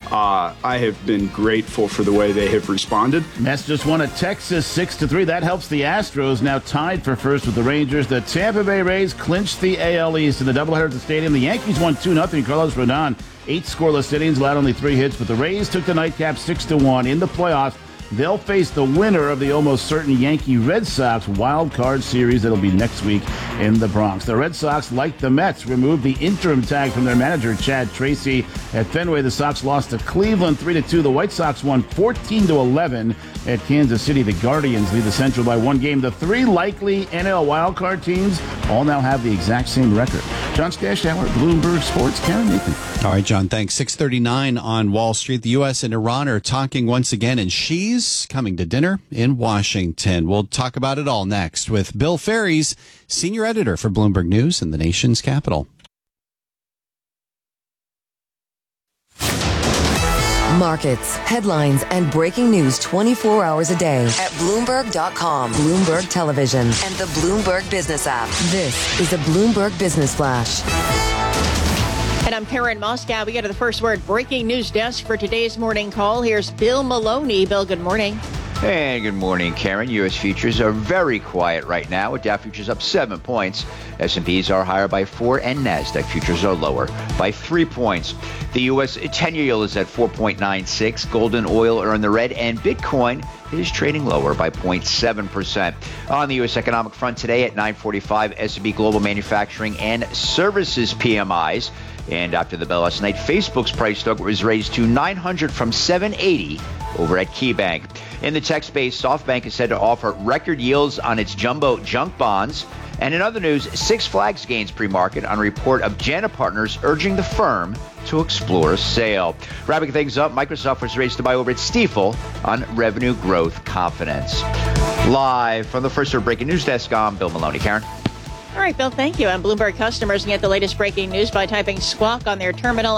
I have been grateful for the way they have responded. Mets just won at Texas 6-3. That helps the Astros, now tied for first with the Rangers. The Tampa Bay Rays clinched the AL East in the doubleheader at the stadium. The Yankees won 2-0. Carlos Rodon, 8 scoreless innings, allowed only 3 hits, but the Rays took the nightcap 6-1 in the playoffs. They'll face the winner of the almost certain Yankee-Red Sox wild card series that'll be next week in the Bronx. The Red Sox, like the Mets, removed the interim tag from their manager, Chad Tracy. At Fenway, the Sox lost to Cleveland 3-2. The White Sox won 14-11 at Kansas City. The Guardians lead the Central by 1 game. The 3 likely NL wildcard teams all now have the exact same record. John Skashauer, Bloomberg Sports, Karen Nathan. All right, John, thanks. 6:39 on Wall Street. The U.S. and Iran are talking once again, and she's coming to dinner in Washington. We'll talk about it all next with Bill Ferries, senior editor for Bloomberg News in the nation's capital. Markets, headlines, and breaking news 24 hours a day at Bloomberg.com, Bloomberg Television, and the Bloomberg Business app. This is a Bloomberg Business Flash. And I'm Karen Moscow. We go to the First Word breaking news desk for today's morning call. Here's Bill Maloney. Bill, good morning. Hey, good morning, Karen. U.S. futures are very quiet right now, with Dow futures up 7 points. S&Ps are higher by 4, and NASDAQ futures are lower by 3 points. The U.S. 10-year yield is at 4.96. Gold and oil are in the red, and Bitcoin is trading lower by 0.7%. On the U.S. economic front today at 9:45, S&P Global Manufacturing and Services PMIs. And after the bell last night, Facebook's price target was raised to 900 from 780 over at KeyBank. In the tech space, SoftBank is said to offer record yields on its jumbo junk bonds. And in other news, Six Flags gains pre-market on a report of JANA Partners urging the firm to explore a sale. Wrapping things up, Microsoft was raised to buy over at Stifel on revenue growth confidence. Live from the First Word breaking news desk, I'm Bill Maloney. Karen? All right, Bill, thank you. And Bloomberg customers can get the latest breaking news by typing squawk on their terminal,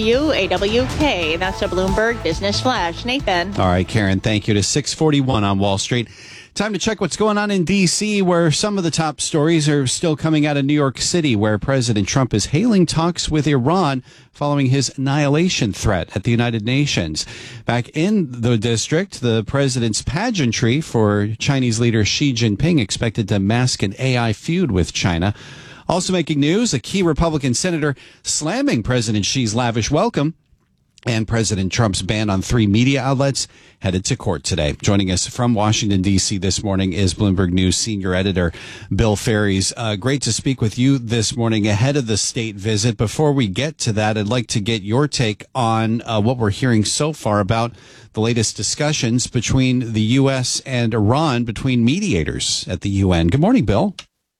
SQUAWK. That's a Bloomberg Business Flash. Nathan. All right, Karen, thank you. To 6:41 on Wall Street. Time to check what's going on in D.C., where some of the top stories are still coming out of New York City, where President Trump is hailing talks with Iran following his annihilation threat at the United Nations. Back in the district, the president's pageantry for Chinese leader Xi Jinping expected to mask an AI feud with China. Also making news, a key Republican senator slamming President Xi's lavish welcome. And President Trump's ban on 3 media outlets headed to court today. Joining us from Washington, D.C. this morning is Bloomberg News senior editor Bill Ferries. Great to speak with you this morning ahead of the state visit. Before we get to that, I'd like to get your take on what we're hearing so far about the latest discussions between the U.S. and Iran, between mediators at the UN. Good morning, Bill.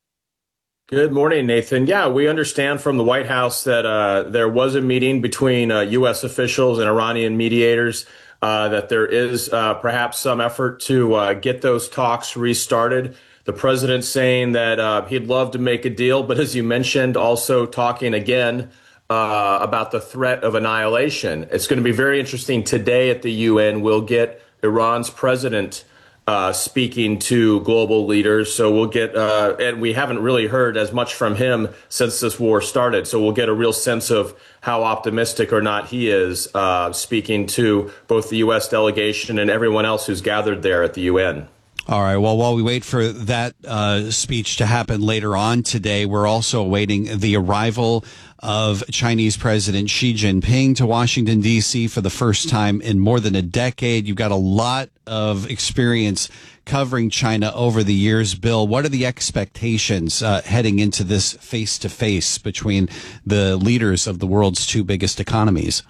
Good morning, Nathan. Yeah, we understand from the White House that there was a meeting between U.S. officials and Iranian mediators, that there is perhaps some effort to get those talks restarted. The president saying that he'd love to make a deal, but as you mentioned, also talking again about the threat of annihilation. It's going to be very interesting today at the UN. We'll get Iran's president speaking to global leaders. So we'll get, and we haven't really heard as much from him since this war started. So we'll get a real sense of how optimistic or not he is speaking to both the U.S. delegation and everyone else who's gathered there at the UN. All right. Well, while we wait for that speech to happen later on today, we're also awaiting the arrival of Chinese President Xi Jinping to Washington, D.C. for the first time in more than a decade. You've got a lot of experience covering China over the years. Bill, what are the expectations heading into this face-to-face between the leaders of the world's 2 biggest economies?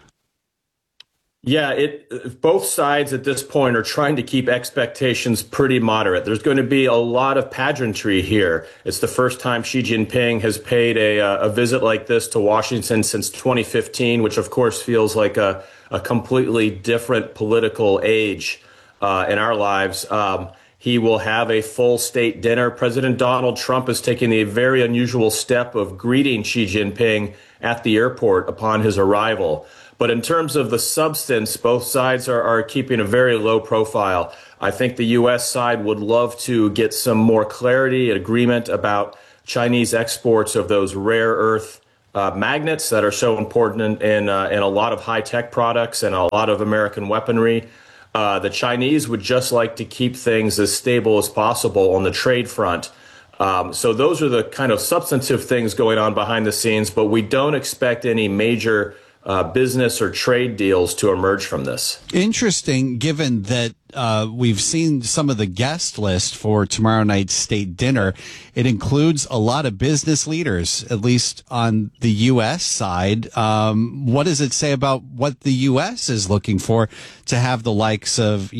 Yeah, both sides at this point are trying to keep expectations pretty moderate. There's going to be a lot of pageantry here. It's the first time Xi Jinping has paid a visit like this to Washington since 2015, which of course feels like a completely different political age in our lives. He will have a full state dinner. President Donald Trump is taking a very unusual step of greeting Xi Jinping at the airport upon his arrival. But in terms of the substance, both sides are keeping a very low profile. I think the U.S. side would love to get some more clarity and agreement about Chinese exports of those rare earth magnets that are so important in a lot of high-tech products and a lot of American weaponry. The Chinese would just like to keep things as stable as possible on the trade front. So those are the kind of substantive things going on behind the scenes, but we don't expect any major business or trade deals to emerge from this. Interesting, given that we've seen some of the guest list for tomorrow night's state dinner. It includes a lot of business leaders, at least on the U.S. side. What does it say about what the U.S. is looking for to have the likes of,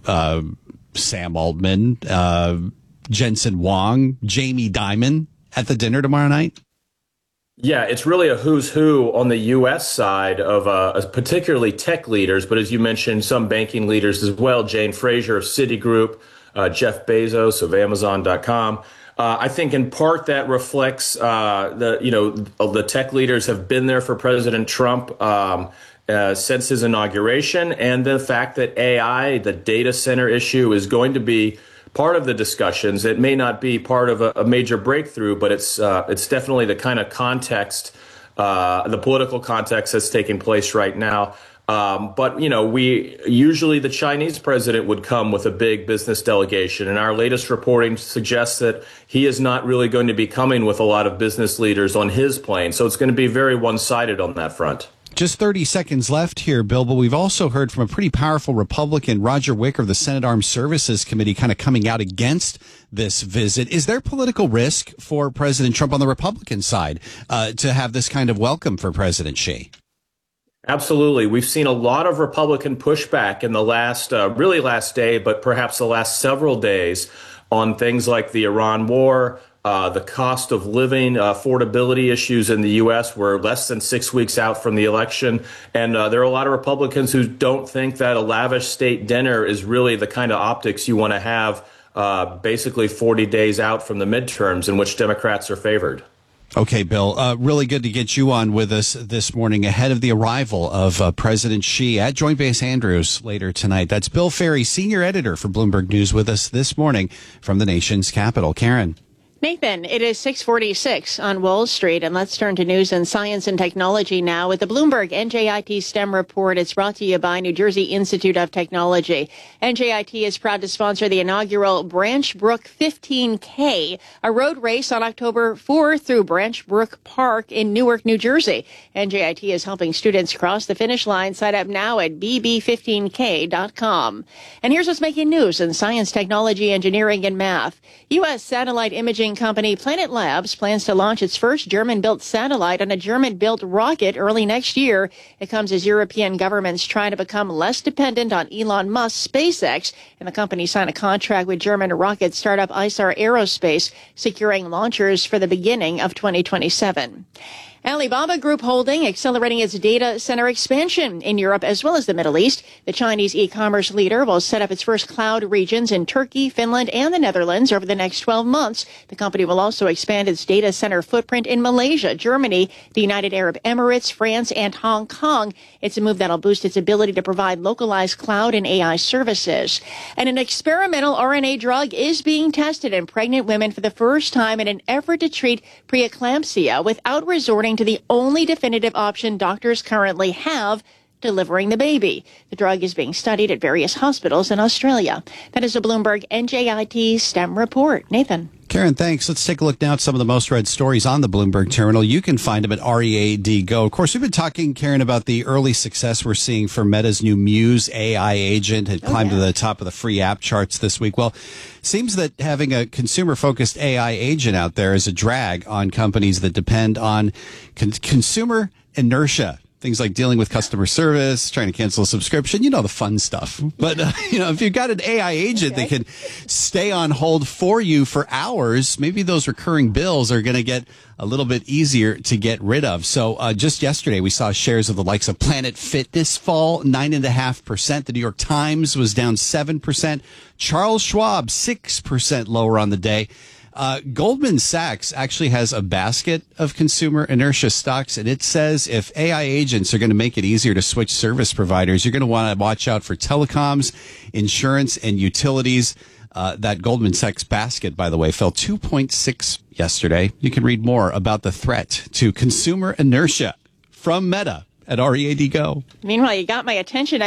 Sam Altman, Jensen Huang, Jamie Dimon at the dinner tomorrow night? Yeah, it's really a who's who on the U.S. side of particularly tech leaders, but as you mentioned, some banking leaders as well. Jane Fraser of Citigroup, Jeff Bezos of Amazon.com. I think in part that reflects the tech leaders have been there for President Trump since his inauguration, and the fact that AI, the data center issue, is going to be part of the discussions. It may not be part of a major breakthrough, but it's definitely the kind of context, the political context that's taking place right now. But we usually the Chinese president would come with a big business delegation, and our latest reporting suggests that he is not really going to be coming with a lot of business leaders on his plane. So it's going to be very one-sided on that front. Just 30 seconds left here, Bill, but we've also heard from a pretty powerful Republican, Roger Wicker of the Senate Armed Services Committee, kind of coming out against this visit. Is there political risk for President Trump on the Republican side to have this kind of welcome for President Xi? Absolutely. We've seen a lot of Republican pushback in the last day, but perhaps the last several days on things like the Iran war, the cost of living, affordability issues in the U.S. We're less than 6 weeks out from the election. And there are a lot of Republicans who don't think that a lavish state dinner is really the kind of optics you want to have basically 40 days out from the midterms in which Democrats are favored. Okay, Bill, really good to get you on with us this morning ahead of the arrival of President Xi at Joint Base Andrews later tonight. That's Bill Ferry, senior editor for Bloomberg News, with us this morning from the nation's capital. Karen. Nathan, it is 6:46 on Wall Street, and let's turn to news and science and technology now with the Bloomberg NJIT STEM report. It's brought to you by New Jersey Institute of Technology. NJIT is proud to sponsor the inaugural Branch Brook 15K, a road race on October 4th through Branch Brook Park in Newark, New Jersey. NJIT is helping students cross the finish line. Sign up now at bb15k.com. And here's what's making news in science, technology, engineering, and math. U.S. satellite imaging company Planet Labs plans to launch its first German-built satellite on a German-built rocket early next year. It comes as European governments try to become less dependent on Elon Musk's SpaceX, and the company signed a contract with German rocket startup Isar Aerospace, securing launchers for the beginning of 2027. Alibaba Group Holding accelerating its data center expansion in Europe as well as the Middle East. The Chinese e-commerce leader will set up its first cloud regions in Turkey, Finland, and the Netherlands over the next 12 months. The company will also expand its data center footprint in Malaysia, Germany, the United Arab Emirates, France, and Hong Kong. It's a move that'll boost its ability to provide localized cloud and AI services. And an experimental RNA drug is being tested in pregnant women for the first time in an effort to treat preeclampsia without resorting to the only definitive option doctors currently have, delivering the baby. The drug is being studied at various hospitals in Australia. That is a Bloomberg NJIT STEM report. Nathan. Karen, thanks. Let's take a look now at some of the most read stories on the Bloomberg terminal. You can find them at READ Go. Of course, we've been talking, Karen, about the early success we're seeing for Meta's new Muse AI agent. It climbed to the top of the free app charts this week. Well, seems that having a consumer-focused AI agent out there is a drag on companies that depend on consumer inertia. Things like dealing with customer service, trying to cancel a subscription, the fun stuff. But, if you've got an AI agent that can stay on hold for you for hours, maybe those recurring bills are going to get a little bit easier to get rid of. So just yesterday, we saw shares of the likes of Planet Fitness fall 9.5%. The New York Times was down 7%. Charles Schwab, 6% lower on the day. Goldman Sachs actually has a basket of consumer inertia stocks, and it says if AI agents are going to make it easier to switch service providers, you're going to want to watch out for telecoms, insurance, and utilities. That Goldman Sachs basket, by the way, fell 2.6 yesterday. You can read more about the threat to consumer inertia from Meta at READ Go. Meanwhile, you got my attention.